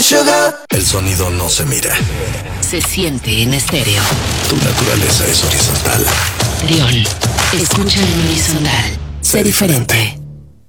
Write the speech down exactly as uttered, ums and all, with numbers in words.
El sonido no se mira, se siente en estéreo. tu naturaleza es horizontal. Trión, escucha en horizontal. Sé diferente.